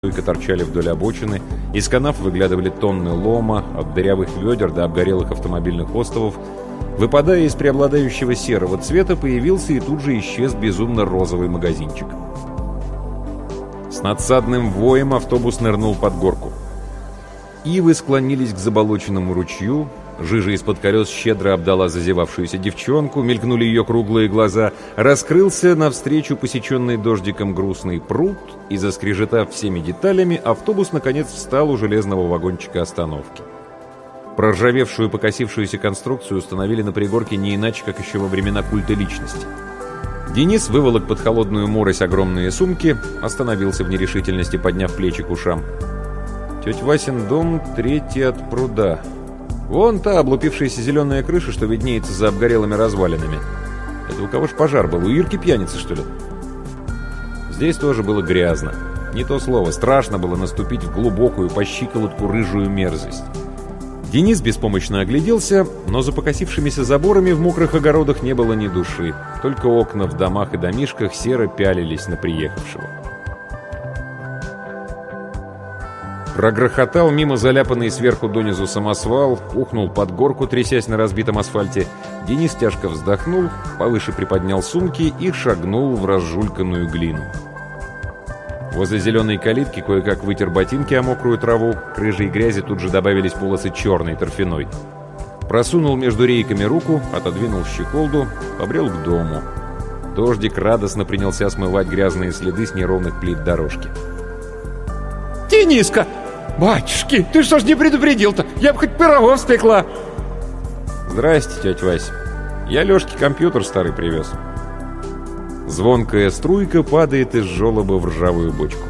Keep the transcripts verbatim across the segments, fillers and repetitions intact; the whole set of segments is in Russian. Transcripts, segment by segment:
торчали вдоль обочины, из канав выглядывали тонны лома, от дырявых ведер до обгорелых автомобильных остовов. Выпадая из преобладающего серого цвета, появился и тут же исчез безумно-розовый магазинчик. С надсадным воем автобус нырнул под горку. Ивы склонились к заболоченному ручью, жижа из-под колес щедро обдала зазевавшуюся девчонку, мелькнули ее круглые глаза, раскрылся навстречу посеченный дождиком грустный пруд, и, заскрежетав всеми деталями, автобус наконец встал у железного вагончика остановки. Проржавевшую покосившуюся конструкцию установили на пригорке не иначе, как еще во времена культа личности. Денис выволок под холодную морось огромные сумки, остановился в нерешительности, подняв плечи к ушам. Тетя Васин дом третий от пруда. Вон та облупившаяся зеленая крыша, что виднеется за обгорелыми развалинами. Это у кого ж пожар был? У Ирки пьяницы, что ли? Здесь тоже было грязно. Не то слово. Страшно было наступить в глубокую, по щиколотку рыжую мерзость. Денис беспомощно огляделся, но за покосившимися заборами в мокрых огородах не было ни души. Только окна в домах и домишках серо пялились на приехавшего. Прогрохотал мимо заляпанный сверху донизу самосвал, ухнул под горку, трясясь на разбитом асфальте. Денис тяжко вздохнул, повыше приподнял сумки и шагнул в разжульканную глину. Возле зеленой калитки кое-как вытер ботинки о мокрую траву, к рыжей грязи тут же добавились полосы черной, торфяной. Просунул между рейками руку, отодвинул щеколду, побрел к дому. Дождик радостно принялся смывать грязные следы с неровных плит дорожки. «Дениска! Батюшки, ты что ж не предупредил-то? Я бы хоть пирогов спекла!» «Здрасте, тетя Вася. Я Лешке компьютер старый привез». Звонкая струйка падает из желоба в ржавую бочку.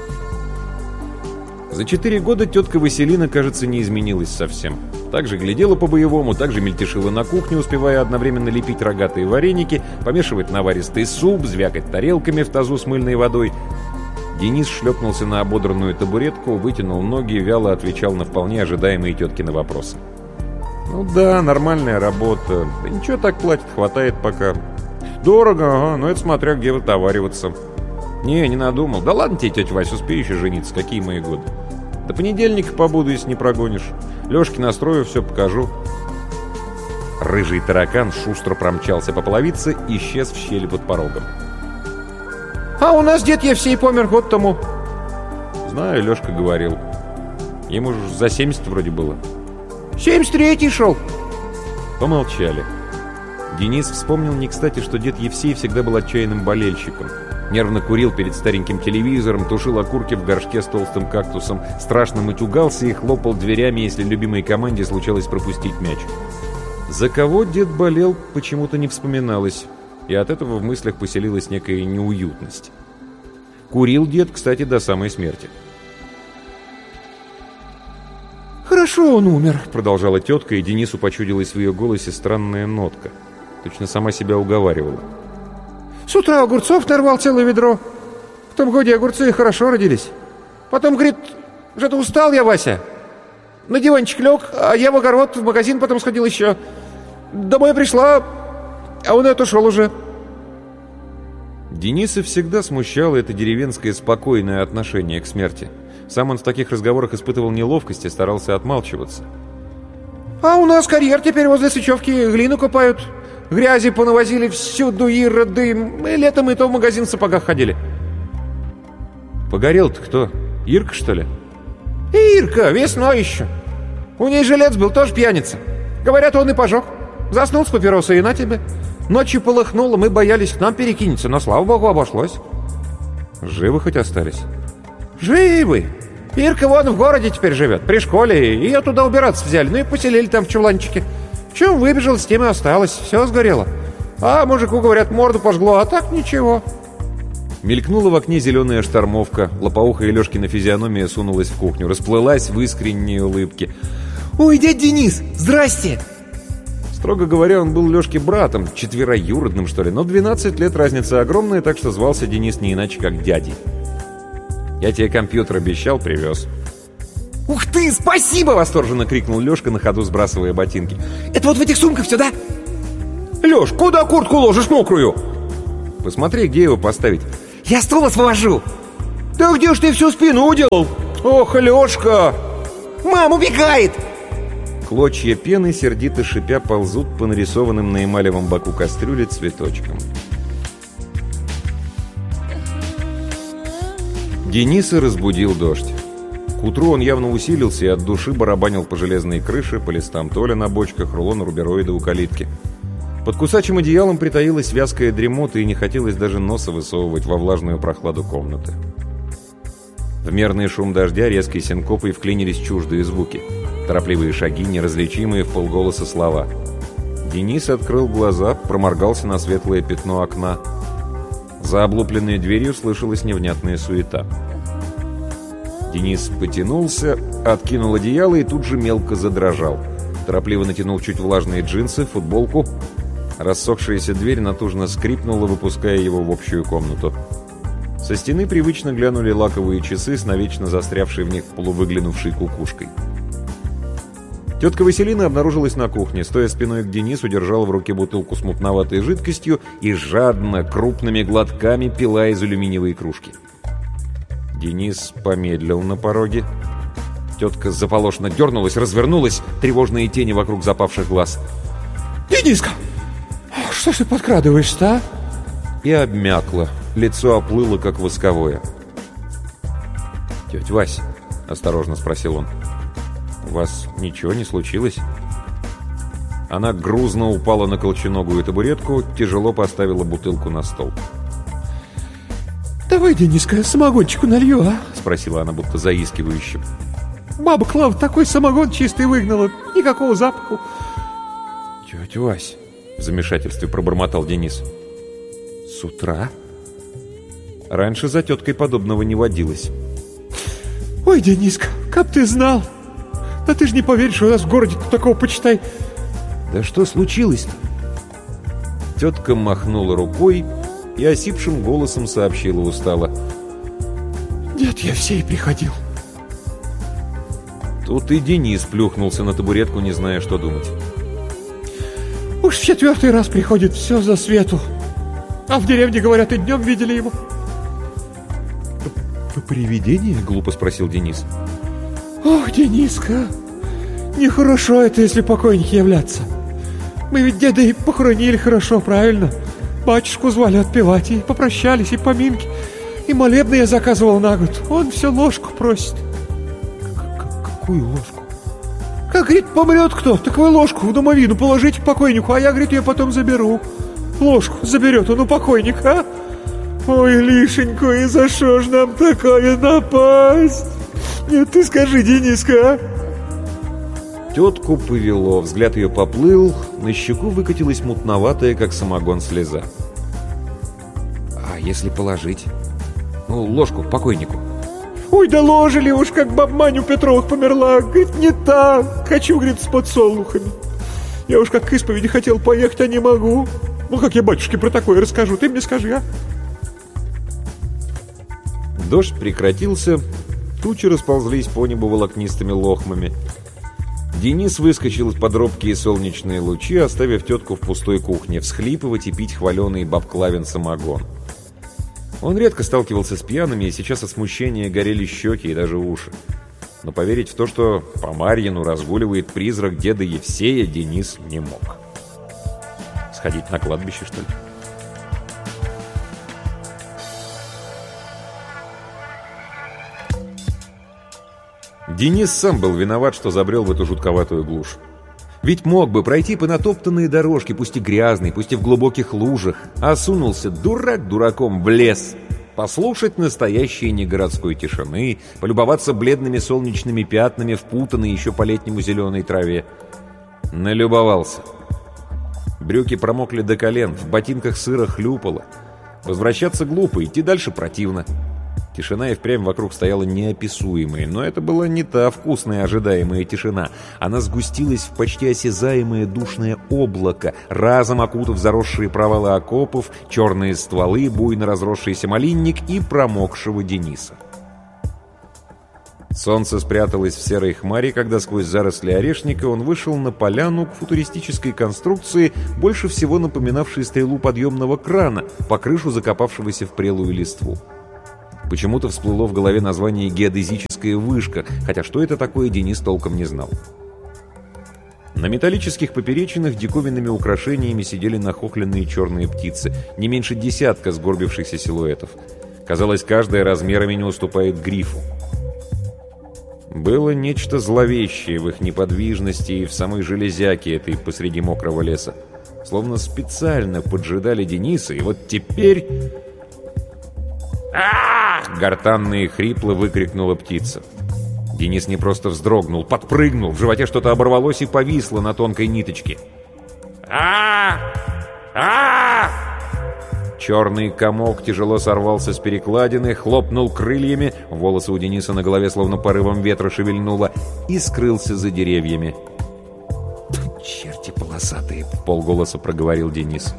За четыре года тетка Василина, кажется, не изменилась совсем. Так же глядела по-боевому, так же мельтешила на кухне, успевая одновременно лепить рогатые вареники, помешивать наваристый суп, звякать тарелками в тазу с мыльной водой. Денис шлепнулся на ободранную табуретку, вытянул ноги и вяло отвечал на вполне ожидаемые теткины вопросы. «Ну да, нормальная работа. Да ничего, так платит, хватает пока. Дорого, ага, но это смотря где вытовариваться. Не, не надумал. Да ладно тебе, тетя Вася, успею еще жениться, какие мои годы. До понедельника побуду, если не прогонишь. Лешке настрою, все покажу». Рыжий таракан шустро промчался по половице и исчез в щели под порогом. «А у нас дед Евсей помер год тому». «Знаю, Лешка говорил. Ему же за семьдесят вроде было». «семьдесят третий шел». Помолчали. Денис вспомнил не кстати, что дед Евсей всегда был отчаянным болельщиком. Нервно курил перед стареньким телевизором, тушил окурки в горшке с толстым кактусом, страшно матюгался и хлопал дверями, если любимой команде случалось пропустить мяч. За кого дед болел, почему-то не вспоминалось, и от этого в мыслях поселилась некая неуютность. Курил дед, кстати, до самой смерти. «Хорошо он умер», — продолжала тетка, и Денису почудилась в ее голосе странная нотка. Точно сама себя уговаривала. «С утра огурцов нарвал целое ведро. В том годе огурцы хорошо родились. Потом, говорит, что-то устал я, Вася. На диванчик лег, а я в огород, в магазин потом сходил еще. Домой пришла, а он и отошел уже». Дениса всегда смущало это деревенское спокойное отношение к смерти. Сам он в таких разговорах испытывал неловкость и старался отмалчиваться. «А у нас карьер теперь возле Сычевки глину копают. Грязи понавозили всюду, ироды. Мы летом и то в магазин в сапогах ходили». «Погорел-то кто? Ирка, что ли?» «Ирка, весной еще. У ней жилец был, тоже пьяница. Говорят, он и пожег. Заснул с папиросой, и на тебе. Ночью полыхнуло, мы боялись, к нам перекинется, но, слава богу, обошлось». «Живы хоть остались?» «Живы. Ирка вон в городе теперь живет, при школе. Ее туда убираться взяли, ну и поселили там в чуланчике. В чем выбежал, с тем и осталось. Все сгорело. А мужику, говорят, морду пожгло, а так ничего». Мелькнула в окне зеленая штормовка. Лопоухая Лешкина физиономия сунулась в кухню, расплылась в искренней улыбке. «Ой, дядя Денис, здрасте!» Строго говоря, он был Лешке братом, четвероюродным, что ли, но двенадцать лет разница огромная, так что звался Денис не иначе, как дядей. «Я тебе компьютер обещал, привез». «Ух ты, спасибо!» — восторженно крикнул Лешка, на ходу сбрасывая ботинки. «Это вот в этих сумках все, да?» «Леш, куда куртку ложишь мокрую?» «Посмотри, где его поставить». «Я стул освобожу!» Да где ж ты всю спину уделал? Ох, Лёшка! Мам, убегает! Клочья пены, сердито шипя, ползут по нарисованным на эмалевом боку кастрюли цветочкам. Дениса разбудил дождь. К утру он явно усилился и от души барабанил по железной крыше, по листам толя на бочках, рулону рубероида у калитки. Под кусачим одеялом притаилась вязкая дремота, и не хотелось даже носа высовывать во влажную прохладу комнаты. В мерный шум дождя резкой синкопой вклинились чуждые звуки. Торопливые шаги, неразличимые в полголоса слова. Денис открыл глаза, проморгался на светлое пятно окна. За облупленной дверью слышалась невнятная суета. Денис потянулся, откинул одеяло и тут же мелко задрожал. Торопливо натянул чуть влажные джинсы, футболку. Рассохшаяся дверь натужно скрипнула, выпуская его в общую комнату. Со стены привычно глянули лаковые часы с навечно застрявшей в них полувыглянувшей кукушкой. Тетка Василина обнаружилась на кухне, стоя спиной к Денису, держала в руке бутылку с мутноватой жидкостью и жадно, крупными глотками пила из алюминиевой кружки. Денис помедлил на пороге. Тетка заполошно дернулась, развернулась, тревожные тени вокруг запавших глаз. «Дениска, что ж ты подкрадываешься, а?» И обмякла, лицо оплыло, как восковое. «Тетя Вась», — осторожно спросил он, — «у вас ничего не случилось?» Она грузно упала на колченогую табуретку, тяжело поставила бутылку на стол. «Давай, Дениска, самогончику налью, а?» — спросила она, будто заискивающе. «Баба Клава такой самогон чистый выгнала, никакого запаху». «Тетя Вась», — в замешательстве пробормотал Денис, — «с утра?» Раньше за теткой подобного не водилось. «Ой, Дениска, как ты знал! Да ты ж не поверишь, что у нас в городе такого, почитай...» «Да что случилось-то?» Тетка махнула рукой и осипшим голосом сообщила устало. «Нет, я всей приходил». Тут и Денис плюхнулся на табуретку, не зная, что думать. «Уж в четвертый раз приходит все за свету. А в деревне, говорят, и днем видели его». «Привидение?» — глупо спросил Денис. «Ох, Дениска, нехорошо это, если покойник являться. Мы ведь деда и похоронили хорошо, правильно? Батюшку звали отпевать, и попрощались, и поминки, и молебны я заказывал на год. Он все ложку просит». «Какую ложку?» «Как, говорит, помрет кто, так вы ложку в домовину положите к покойнику, а я, говорит, ее потом заберу. Ложку заберет он у покойника, а? Ой, лишенько, и за что ж нам такая напасть? Нет, ты скажи, Дениска, а?» Тетку повело, взгляд ее поплыл, на щеку выкатилась мутноватая, как самогон, слеза. «А если положить? Ну, ложку к покойнику?» «Ой, да ложили уж, как баб Маню Петровых померла. Говорит, не так. Хочу, говорит, с подсолнухами. Я уж как к исповеди хотел поехать, а не могу. Ну, как я батюшке про такое расскажу? Ты мне скажи, а?» Дождь прекратился, тучи расползлись по небу волокнистыми лохмами. Денис выскочил из-под робкие солнечные лучи, оставив тетку в пустой кухне всхлипывать и пить хваленый баб-Клавин самогон. Он редко сталкивался с пьяными, и сейчас от смущения горели щеки и даже уши. Но поверить в то, что по Марьину разгуливает призрак деда Евсея, Денис не мог. Сходить на кладбище, что ли? Денис сам был виноват, что забрел в эту жутковатую глушь. Ведь мог бы пройти по натоптанной дорожке, пусть и грязной, пусть и в глубоких лужах, а сунулся дурак дураком в лес, послушать настоящей негородской тишины, полюбоваться бледными солнечными пятнами, впутанной еще по-летнему зеленой траве. Налюбовался. Брюки промокли до колен, в ботинках сыро хлюпало. Возвращаться глупо, идти дальше противно. Тишина и впрямь вокруг стояла неописуемая, но это была не та вкусная ожидаемая тишина. Она сгустилась в почти осязаемое душное облако, разом окутав заросшие провалы окопов, черные стволы, буйно разросшийся малинник и промокшего Дениса. Солнце спряталось в серой хмари, когда сквозь заросли орешника он вышел на поляну к футуристической конструкции, больше всего напоминавшей стрелу подъемного крана, по крышу закопавшегося в прелую листву. Почему-то всплыло в голове название «геодезическая вышка», хотя что это такое, Денис толком не знал. На металлических поперечинах диковинными украшениями сидели нахохленные черные птицы, не меньше десятка сгорбившихся силуэтов. Казалось, каждая размерами не уступает грифу. Было нечто зловещее в их неподвижности и в самой железяке этой посреди мокрого леса. Словно специально поджидали Дениса, и вот теперь... «А-а-а!» — гортанно и хрипло выкрикнула птица. Денис не просто вздрогнул, подпрыгнул, в животе что-то оборвалось и повисло на тонкой ниточке. «А-а-а!» Черный комок тяжело сорвался с перекладины, хлопнул крыльями, волосы у Дениса на голове словно порывом ветра шевельнуло, и скрылся за деревьями. «Черти полосатые!» — вполголоса проговорил Денис.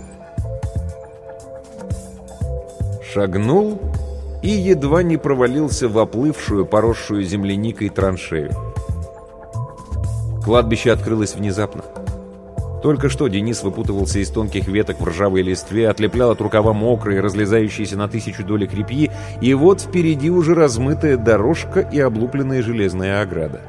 Шагнул и едва не провалился в оплывшую, поросшую земляникой траншею. Кладбище открылось внезапно. Только что Денис выпутывался из тонких веток в ржавой листве, отлеплял от рукава мокрые, разлезающиеся на тысячу долек репьи, и вот впереди уже размытая дорожка и облупленная железная ограда.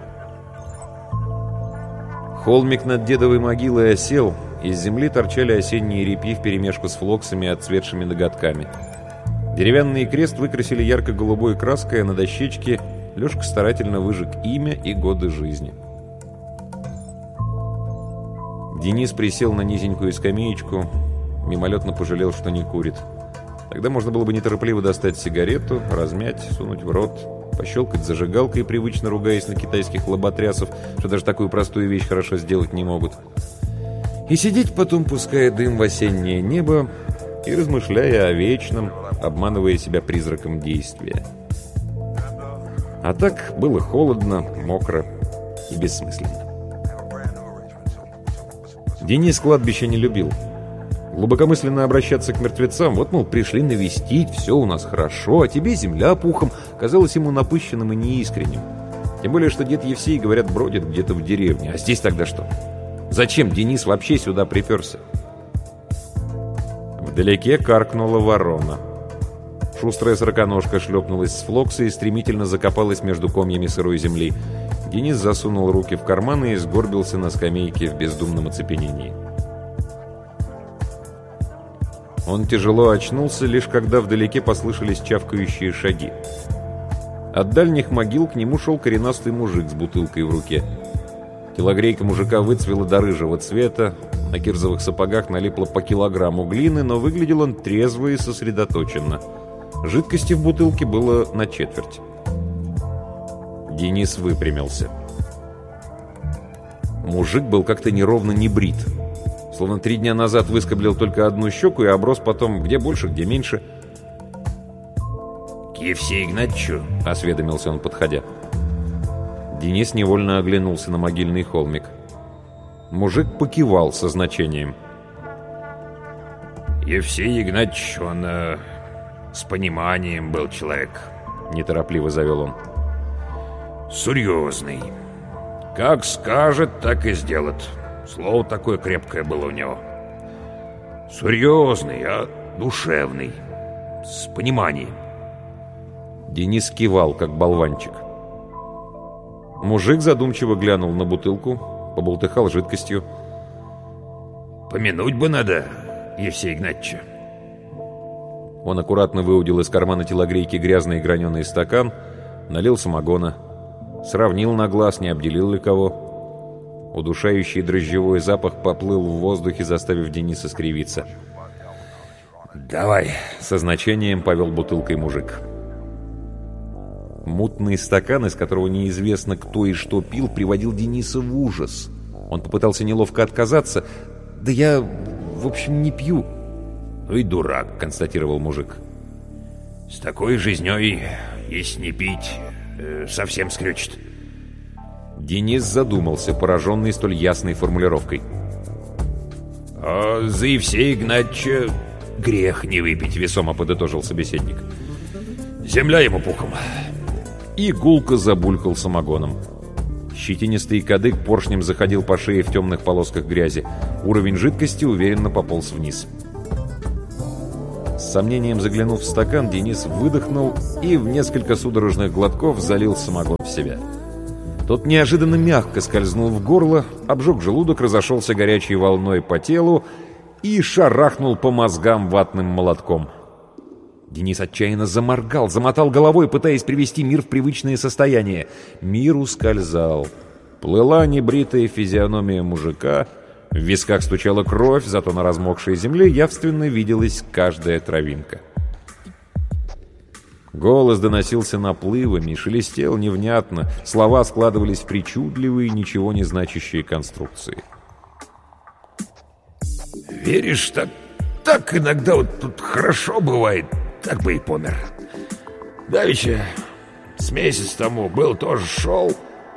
Холмик над дедовой могилой осел, из земли торчали осенние репьи вперемешку с флоксами и отцветшими ноготками. Деревянный крест выкрасили ярко-голубой краской, а на дощечке Лешка старательно выжег имя и годы жизни. Денис присел на низенькую скамеечку, мимолетно пожалел, что не курит. Тогда можно было бы неторопливо достать сигарету, размять, сунуть в рот, пощелкать зажигалкой, привычно ругаясь на китайских лоботрясов, что даже такую простую вещь хорошо сделать не могут. И сидеть потом, пуская дым в осеннее небо, и размышляя о вечном, обманывая себя призраком действия. А так было холодно, мокро и бессмысленно. Денис кладбище не любил. Глубокомысленно обращаться к мертвецам, вот, мол, пришли навестить, все у нас хорошо, а тебе земля пухом, казалось ему напыщенным и неискренним. Тем более, что дед Евсей, говорят, бродит где-то в деревне. А здесь тогда что? Зачем Денис вообще сюда приперся? Вдалеке каркнула ворона. Шустрая сороконожка шлепнулась с флокса и стремительно закопалась между комьями сырой земли. Денис засунул руки в карманы и сгорбился на скамейке в бездумном оцепенении. Он тяжело очнулся, лишь когда вдалеке послышались чавкающие шаги. От дальних могил к нему шел коренастый мужик с бутылкой в руке. Телогрейка мужика выцвела до рыжего цвета, на кирзовых сапогах налипло по килограмму глины, но выглядел он трезво и сосредоточенно. Жидкости в бутылке было на четверть. Денис выпрямился. Мужик был как-то неровно не брит. Словно три дня назад выскоблил только одну щеку и оброс потом где больше, где меньше. «К Евсею Игнатьевичу?» — осведомился он, подходя. Денис невольно оглянулся на могильный холмик. Мужик покивал со значением. «Евсей Игнатьевич, он э, с пониманием был человек», — неторопливо завел он. «Серьезный. Как скажет, так и сделает. Слово такое крепкое было у него. Серьезный, а душевный. С пониманием». Денис кивал, как болванчик. Мужик задумчиво глянул на бутылку, поболтыхал жидкостью. «Помянуть бы надо, Евсея Игнатьевича». Он аккуратно выудил из кармана телогрейки грязный граненый стакан, налил самогона, сравнил на глаз, не обделил ли кого. Удушающий дрожжевой запах поплыл в воздухе, заставив Дениса скривиться. «Давай», — со значением повел бутылкой мужик. Мутный стакан, из которого неизвестно кто и что пил, приводил Дениса в ужас. Он попытался неловко отказаться. «Да я, в общем, не пью». «Ну и дурак», — констатировал мужик. «С такой жизнёй, если не пить, э, совсем скрючит». Денис задумался, пораженный столь ясной формулировкой. «А за Евсея Игнатьевича грех не выпить», — весомо подытожил собеседник. «Земля ему пухом». И гулко забулькал самогоном. Щетинистый кадык поршнем заходил по шее в темных полосках грязи. Уровень жидкости уверенно пополз вниз. С сомнением заглянув в стакан, Денис выдохнул и в несколько судорожных глотков залил самогон в себя. Тот неожиданно мягко скользнул в горло, обжег желудок, разошелся горячей волной по телу и шарахнул по мозгам ватным молотком. Денис отчаянно заморгал, замотал головой, пытаясь привести мир в привычное состояние. Мир ускользал. Плыла небритая физиономия мужика, в висках стучала кровь, зато на размокшей земле явственно виделась каждая травинка. Голос доносился наплывами, шелестел невнятно, слова складывались в причудливые, ничего не значащие конструкции. «Веришь, так, так иногда вот тут хорошо бывает, так бы и помер. Давеча, с месяц тому был, тоже шел.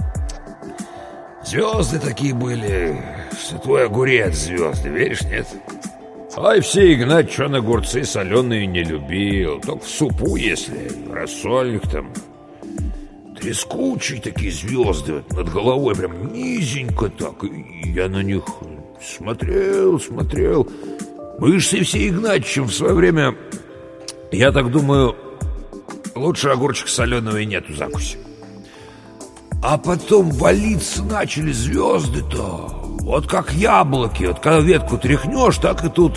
Звезды такие были, что твой огурец звезды, веришь, нет? Ай, все Игнат, что на огурцы соленые не любил, только в супу, если, рассольник там. Трескучие такие звезды, вот, над головой прям низенько так, и я на них смотрел, смотрел. Мы ж с Евсеем Игнатьевичем в свое время, я так думаю, лучше огурчика соленого и нету закуси. А потом валиться начали звезды-то, вот как яблоки, вот когда ветку тряхнешь, так и тут.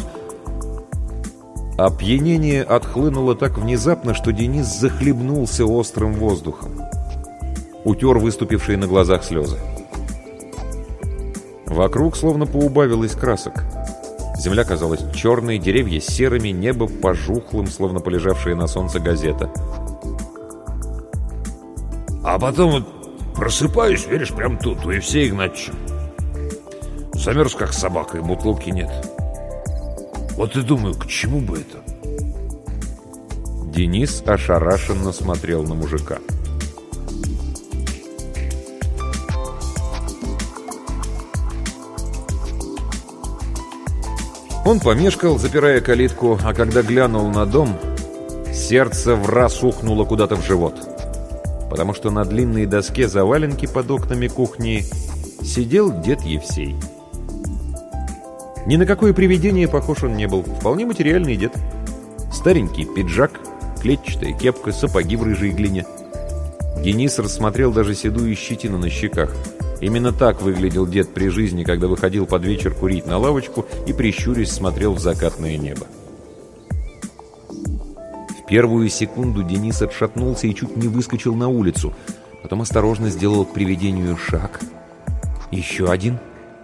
Опьянение отхлынуло так внезапно, что Денис захлебнулся острым воздухом. Утер выступившие на глазах слезы. Вокруг словно поубавилось красок. Земля казалась черной, деревья серыми, небо пожухлым, словно полежавшая на солнце газета. А потом вот просыпаюсь, веришь, прям тут, у Евсея Игнатьевича. Замерз, как собака, и бутылки нет. Вот и думаю, к чему бы это? Денис ошарашенно смотрел на мужика. Он помешкал, запирая калитку, а когда глянул на дом, сердце враз ухнуло куда-то в живот. Потому что на длинной доске заваленки под окнами кухни сидел дед Евсей. Ни на какое привидение похож он не был. Вполне материальный дед. Старенький пиджак, клетчатая кепка, сапоги в рыжей глине. Денис рассмотрел даже седую щетину на щеках. Именно так выглядел дед при жизни, когда выходил под вечер курить на лавочку и, прищурясь, смотрел в закатное небо. В первую секунду Денис отшатнулся и чуть не выскочил на улицу. Потом осторожно сделал к привидению шаг. Еще один.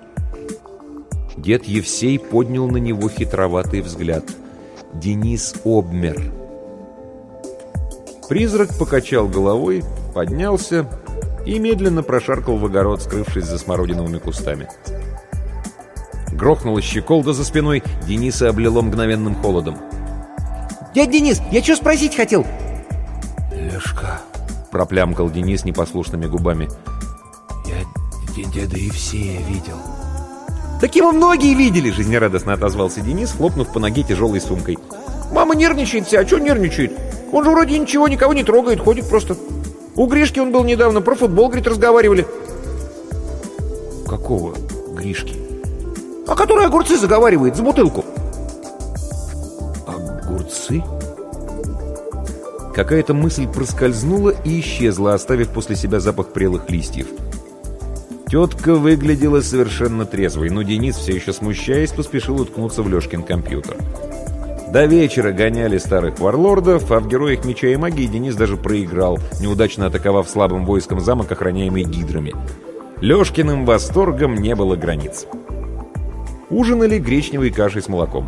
Дед Евсей поднял на него хитроватый взгляд. Денис обмер. Призрак покачал головой, поднялся и медленно прошаркал в огород, скрывшись за смородиновыми кустами. Грохнула щеколда за спиной, Дениса облило мгновенным холодом. Дядь Денис, я что спросить хотел? Лешка, проплямкал Денис непослушными губами. Я деда Евсея видел. Так его многие видели, Жизнерадостно отозвался Денис, хлопнув по ноге тяжелой сумкой. Мама нервничает вся, а что нервничает? Он же вроде ничего, никого не трогает, ходит просто. У Гришки он был недавно, про футбол, говорит, разговаривали. Какого Гришки? А который огурцы заговаривает, за бутылку. Огурцы? Какая-то мысль проскользнула и исчезла, оставив после себя запах прелых листьев. Тетка выглядела совершенно трезвой, но Денис, все еще смущаясь, поспешил уткнуться в Лешкин компьютер. До вечера гоняли старых варлордов, а в «Героях меча и магии» Денис даже проиграл, неудачно атаковав слабым войском замок, охраняемый гидрами. Лешкиным восторгом не было границ. Ужинали гречневой кашей с молоком.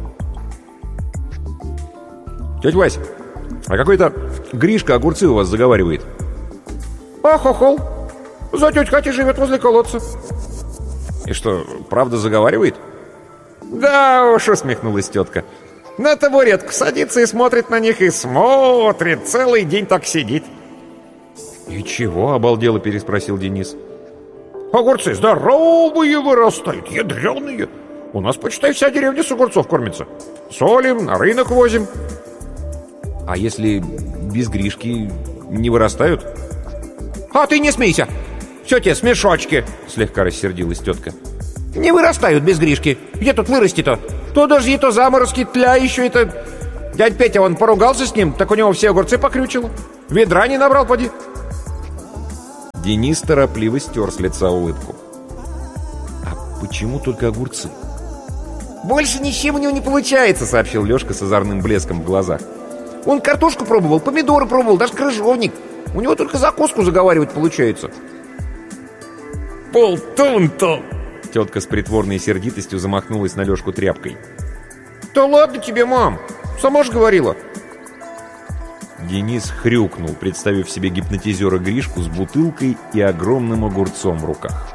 «Тетя Вась, а какой-то Гришка огурцы у вас заговаривает?» А, хохол. За тетей Катей живет возле колодца. «И что, правда заговаривает?» Да уж, усмехнулась тетка. На табуретку садится и смотрит на них, и смотрит, целый день так сидит. «И чего?» — обалдело переспросил Денис. Огурцы здоровые вырастают, ядреные. У нас, почитай, вся деревня с огурцов кормится. Солим, на рынок возим. «А если без Гришки не вырастают?» А ты не смейся. Все те смешочки, слегка рассердилась тетка. Не вырастают без Гришки. Где тут вырасти-то? То дожди, то заморозки, тля еще это... Дядь Петя, он поругался с ним, так у него все огурцы покрючило. Ведра не набрал, поди. Денис торопливо стер с лица улыбку. А почему только огурцы? Больше ни с чем у него не получается, сообщил Лешка с озорным блеском в глазах. Он картошку пробовал, помидоры пробовал, даже крыжовник. У него только закуску заговаривать получается. Полтун-то! Тетка с притворной сердитостью замахнулась на Лешку тряпкой. Да ладно тебе, мам, сама же говорила. Денис хрюкнул, представив себе гипнотизера Гришку с бутылкой и огромным огурцом в руках.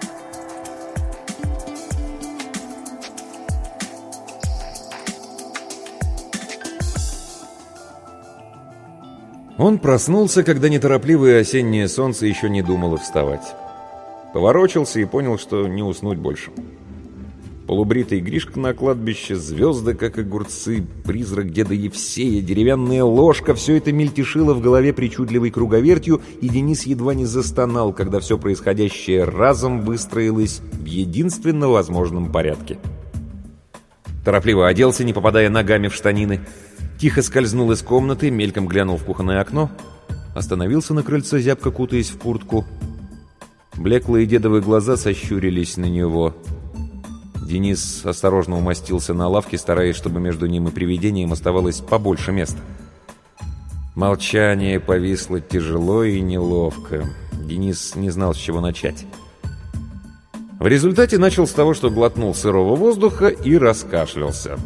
Он проснулся, когда неторопливое осеннее солнце еще не думало вставать. Поворочился и понял, что не уснуть больше. Полубритый Гришка на кладбище, звезды, как огурцы, призрак деда Евсея, деревянная ложка — все это мельтешило в голове причудливой круговертью, и Денис едва не застонал, когда все происходящее разом выстроилось в единственно возможном порядке. Торопливо оделся, не попадая ногами в штанины, тихо скользнул из комнаты, мельком глянул в кухонное окно, остановился на крыльце, зябко кутаясь в куртку. Блеклые дедовые глаза сощурились на него. Денис осторожно умостился на лавке, стараясь, чтобы между ним и привидением оставалось побольше места. Молчание повисло тяжело и неловко. Денис не знал, с чего начать. В результате начал с того, что глотнул сырого воздуха и раскашлялся.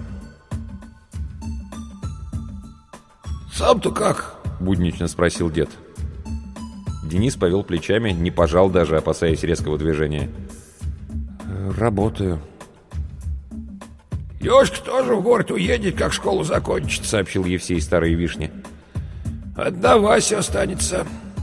«Сам-то как?» — буднично спросил дед. Денис повел плечами, не пожал даже, опасаясь резкого движения. «Работаю». «Лёшка тоже в город уедет, как школу закончит», — сообщил Евсей старой вишне. «Одна Вася останется».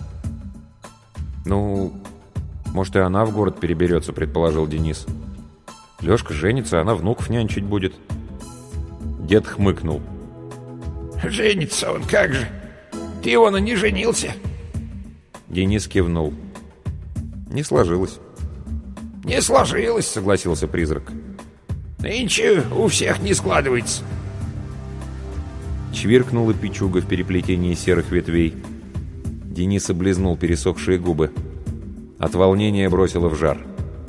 «Ну, может, и она в город переберется», — предположил Денис. «Лёшка женится, она внуков нянчить будет». Дед хмыкнул. «Женится он, как же! Ты, вон, и не женился!» Денис кивнул. «Не сложилось». «Не сложилось», — согласился призрак. «Нынче у всех не складывается». Чвиркнула печуга в переплетении серых ветвей. Денис облизнул пересохшие губы. От волнения бросило в жар.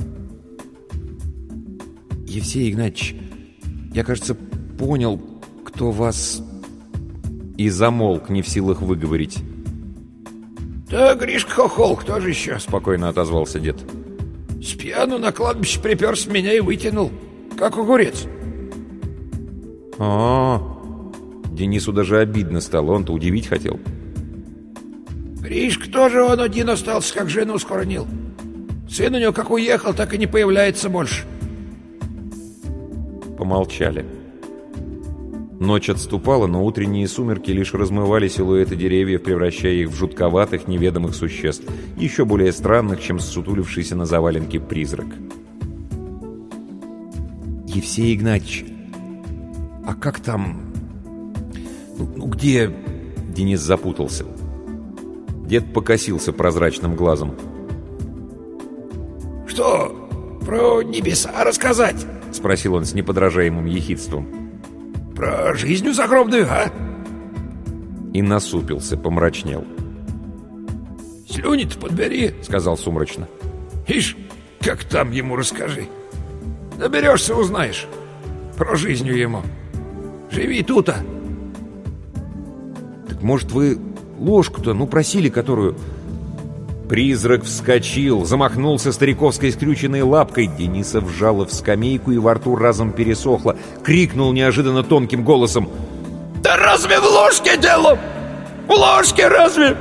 «Евсей Игнатьевич, я, кажется, понял, кто вас...» И замолк, не в силах выговорить. «Да, Гришка Хохол, кто же еще?» — спокойно отозвался дед. «С пьяну на кладбище приперся, меня и вытянул, как огурец». А-а-а! Денису даже обидно стало, он-то удивить хотел. Гришка тоже он один остался, как жену скоронил. Сын у него как уехал, так и не появляется больше. Помолчали. Ночь отступала, но утренние сумерки лишь размывали силуэты деревьев, превращая их в жутковатых, неведомых существ, еще более странных, чем ссутулившийся на заваленке призрак. «Евсей Игнатьевич, а как там... Ну, ну где...» Денис запутался. Дед покосился прозрачным глазом. «Что, про небеса рассказать?» — спросил он с неподражаемым ехидством. «Про жизнь загробную, а?» И насупился, помрачнел. «Слюни-то подбери», — сказал сумрачно. «Ишь, как там ему расскажи. Доберешься, узнаешь. Про жизнью ему. Живи тут-то». «Так, может, вы ложку-то, ну, просили, которую...» Призрак вскочил, замахнулся стариковской скрюченной лапкой. Дениса вжало в скамейку, и во рту разом пересохло. Крикнул неожиданно тонким голосом: «Да разве в ложке дело? В ложке разве?»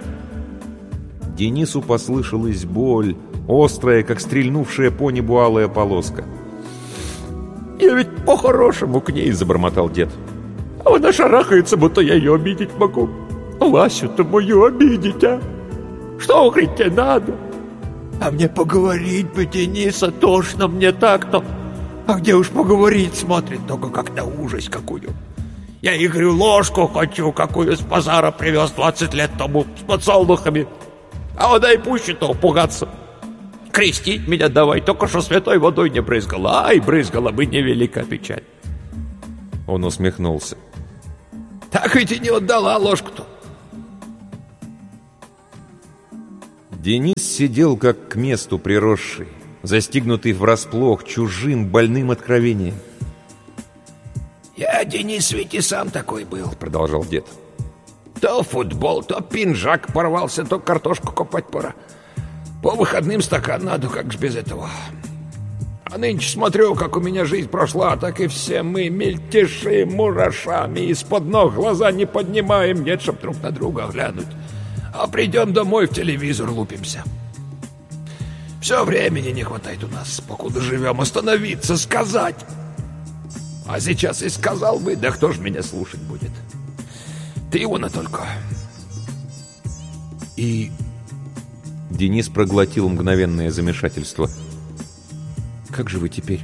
Денису послышалась боль, острая, как стрельнувшая по небу алая полоска. «Я ведь по-хорошему к ней», — забормотал дед. «А она шарахается, будто я ее обидеть могу. Васю-то мою обидеть, а? Что, говорит, тебе надо? А мне поговорить бы, Дениса, тошно мне так-то. А где уж поговорить, смотрит, только как на ужас какую. Я и говорю, ложку хочу, какую с базара привез двадцать лет тому, с подсолнухами. А она и пуще-то пугаться. Крестить меня давай, только что святой водой не брызгала. Ай, брызгала бы, невелика печаль». Он усмехнулся. Так ведь и не отдала ложку-то. Денис сидел как к месту приросший, застигнутый врасплох чужим больным откровением. «Я, Денис, ведь и сам такой был», — продолжал дед. «То футбол, то пинжак порвался, то картошку копать пора. По выходным стакан надо, как ж без этого. А нынче смотрю, как у меня жизнь прошла, так и все мы мельтешим мурашами, из-под ног глаза не поднимаем, нет, чтоб друг на друга глянуть. А придем домой, в телевизор лупимся. Все времени не хватает у нас, покуда живем, остановиться, сказать. А сейчас и сказал бы, да кто ж меня слушать будет? Ты его на только». И Денис проглотил мгновенное замешательство. «Как же вы теперь?»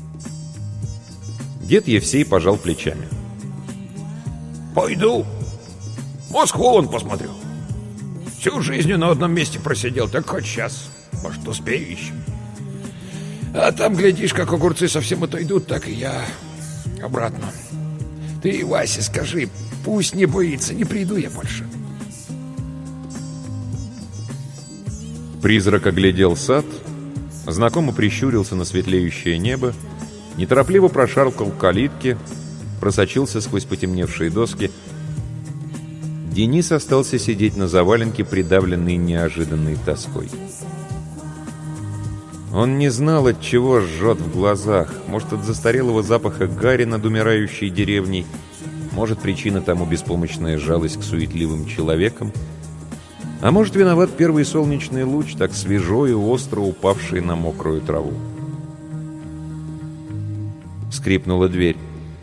Дед Евсей пожал плечами. «Пойду. Москву вон посмотрю. Всю жизнь на одном месте просидел, так хоть сейчас. Может, успею еще. А там, глядишь, как огурцы совсем отойдут, так и я обратно. Ты, Васе, скажи, пусть не боится, не приду я больше». Призрак оглядел сад, знакомо прищурился на светлеющее небо, неторопливо прошаркал к калитке, просочился сквозь потемневшие доски. Денис остался сидеть на заваленке, придавленный неожиданной тоской. Он не знал, от чего жжет в глазах. Может, от застарелого запаха гари над умирающей деревней, может, причина тому беспомощная жалость к суетливым человекам, а может, виноват первый солнечный луч, так свежо и остро упавший на мокрую траву. Скрипнула дверь.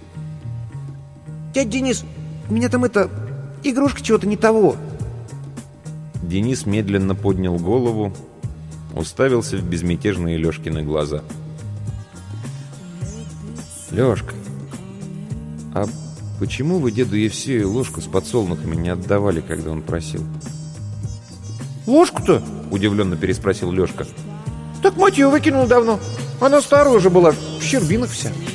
«Дядя Денис, у меня там это... игрушка чего-то не того». Денис медленно поднял голову, уставился в безмятежные Лёшкины глаза. «Лёшка, а почему вы деду Евсею ложку с подсолнухами не отдавали, когда он просил?» «Ложку-то?» — удивленно переспросил Лёшка. «Так мать ее выкинул давно. Она старая уже была, в щербинах вся».